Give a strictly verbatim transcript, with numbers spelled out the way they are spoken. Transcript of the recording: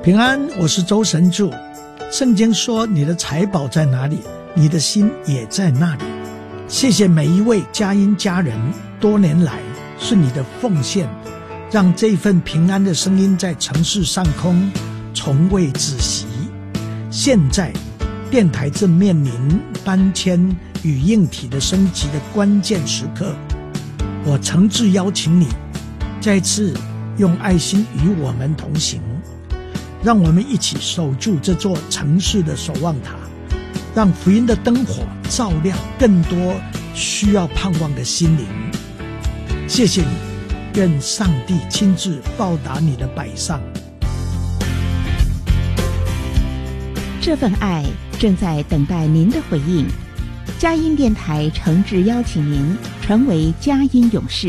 平安，我是周神助。圣经说，你的财宝在哪里，你的心也在那里。谢谢每一位佳音家人多年来是你的奉献，让这份平安的声音在城市上空从未止息。现在电台正面临搬迁与硬体的升级的关键时刻，我诚挚邀请你再次用爱心与我们同行，让我们一起守住这座城市的守望塔，让福音的灯火照亮更多需要盼望的心灵。谢谢你，愿上帝亲自报答你的摆上。 这份爱正在等待您的回应。佳音电台诚挚邀请您成为佳音勇士。